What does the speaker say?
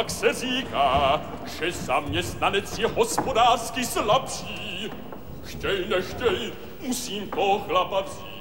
pak se říká, že zaměstnanec je hospodářsky slabší. Chtěj, nechtěj, musím to chlapa vzít.